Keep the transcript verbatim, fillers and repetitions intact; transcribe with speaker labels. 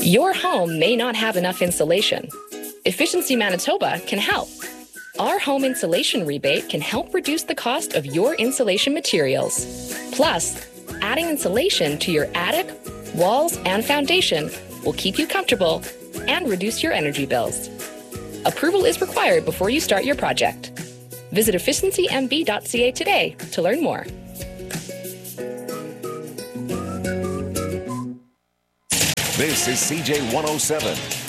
Speaker 1: Your home may not have enough insulation. Efficiency Manitoba can help. Our home insulation rebate can help reduce the cost of your insulation materials. Plus, adding insulation to your attic, walls, and foundation will keep you comfortable and reduce your energy bills. Approval is required before you start your project. Visit efficiency m b dot c a today to learn more.
Speaker 2: This is C J one oh seven,